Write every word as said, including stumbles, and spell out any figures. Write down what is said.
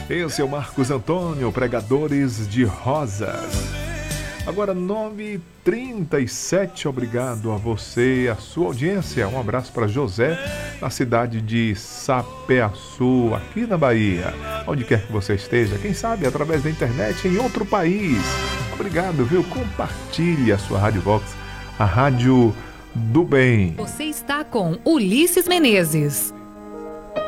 Esse é o Marcos Antônio, Pregadores de Rosas. Agora nove e trinta e sete, obrigado a você, a sua audiência. Um abraço para José, na cidade de Sapé-Açu, aqui na Bahia. Onde quer que você esteja, quem sabe através da internet em outro país. Obrigado, viu? Compartilhe a sua Rádio Vox, a rádio do bem. Você está com Ulisses Menezes.